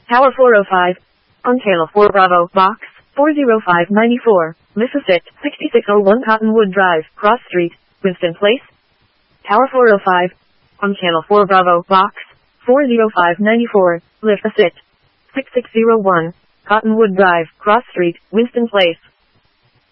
Tower 405. Uncala 4 Bravo, Box, 40594, Mississippi, 6601 Cottonwood Drive, Cross Street, Winston Place. Tower 405. Uncala 4 Bravo, Box, 40594, Mississippi, 6601, Cottonwood Drive, Cross Street, Winston Place.